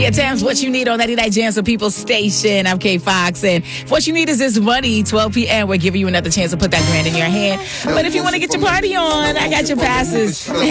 Yeah, Tams, what you need on 99 Jams for People Station. I'm K Fox, and what you need is this money. 12 p.m. We're giving you another chance to put that grand in your hand. But if you want to get your party on, I got your passes to